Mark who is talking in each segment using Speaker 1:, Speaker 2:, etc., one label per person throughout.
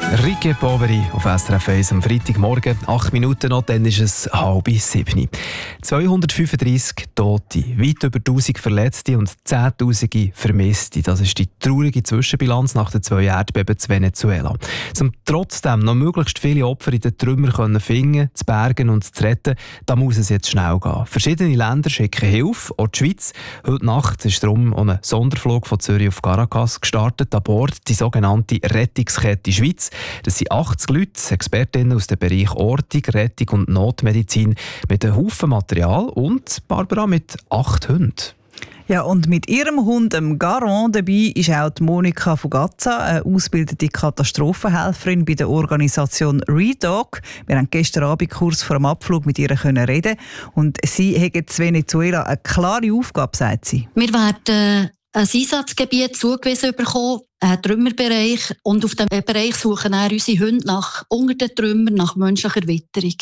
Speaker 1: Ricky Poveri auf SRF 1 am Freitagmorgen. 8 Minuten noch, dann ist es 6:30. 235 Tote, weit über 1000 Verletzte und Zehntausende Vermisste. Das ist die traurige Zwischenbilanz nach den 2 Erdbeben in Venezuela. Um trotzdem noch möglichst viele Opfer in den Trümmern finden, zu bergen und zu retten, da muss es jetzt schnell gehen. Verschiedene Länder schicken Hilfe, auch die Schweiz. Heute Nacht ist darum ein Sonderflug von Zürich auf Caracas gestartet. An Bord die sogenannte Rettungskette Schweiz. Das sind 80 Leute, Expertinnen aus dem Bereich Ortung, Rettung und Notmedizin mit einem Haufen Material und Barbara mit 8 Hunden.
Speaker 2: Ja, und mit ihrem Hund, dem Garon, dabei ist auch die Monika Fugazza, eine ausgebildete Katastrophenhelferin bei der Organisation ReDoc. Wir haben gestern Abend kurz vor dem Abflug mit ihr reden und sie hat in Venezuela eine klare Aufgabe, sagt sie.
Speaker 3: Wir werden ein Einsatzgebiet zugewiesen bekommen, einen Trümmerbereich, und auf diesem Bereich suchen auch unsere Hunde unter den Trümmern nach menschlicher Witterung.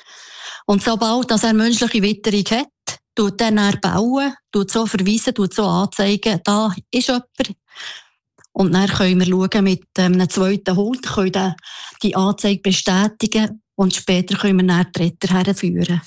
Speaker 3: Und sobald er menschliche Witterung hat, tut er dann bauen, tut so verweisen, tut so anzeigen, da ist jemand. Und dann können wir schauen mit einem zweiten Hund, können die Anzeige bestätigen und später können wir dann die Retter herführen.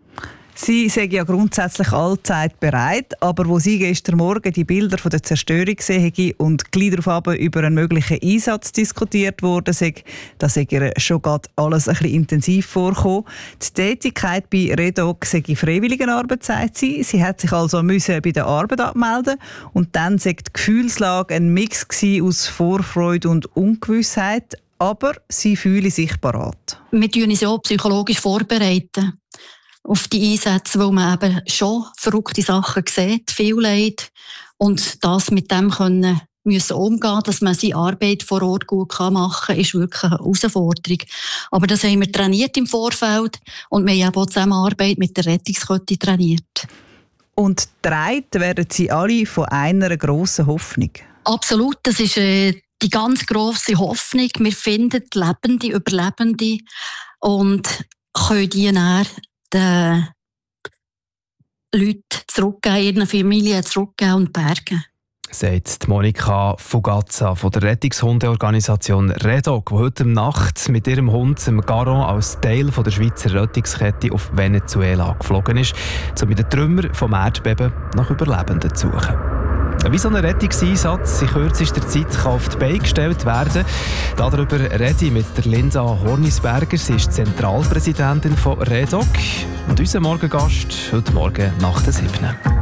Speaker 2: Sie sei ja grundsätzlich allzeit bereit, aber wo sie gestern Morgen die Bilder von der Zerstörung gesehen und gleich darauf über einen möglichen Einsatz diskutiert wurde, da sei ihr schon gerade alles ein bisschen intensiv vorgekommen. Die Tätigkeit bei ReDoc sei Freiwilligenarbeit, sagt sie. Sie hat sich also bei der Arbeit abmelden und dann sei die Gefühlslage ein Mix aus Vorfreude und Ungewissheit, aber sie fühle sich parat.
Speaker 3: Wir tun uns ja auch psychologisch vorbereiten auf die Einsätze, wo man eben schon verrückte Sachen sieht, viel Leid, und das mit dem müssen umgehen, dass man seine Arbeit vor Ort gut machen kann, ist wirklich eine Herausforderung. Aber das haben wir trainiert im Vorfeld und wir haben auch die Zusammenarbeit mit der Rettungskette trainiert.
Speaker 2: Und getragen werden sie alle von einer grossen Hoffnung.
Speaker 3: Absolut, das ist die ganz grosse Hoffnung. Wir finden Lebende, Überlebende und können die dann den Leuten zurückgeben, ihren Familien zurückgeben und bergen.
Speaker 1: Sagt Monika Fugazza von der Rettungshundeorganisation ReDoc, die heute Nacht mit ihrem Hund Garon als Teil der Schweizer Rettungskette auf Venezuela geflogen ist, um mit den Trümmern vom Erdbeben nach Überlebenden zu suchen. Wie so ein Rettungseinsatz in kürzester Zeit kann auf die Beine gestellt werden. Darüber rede ich mit der Linda Hornisberger. Sie ist Zentralpräsidentin von ReDoc und unser Morgengast heute Morgen nach der 7.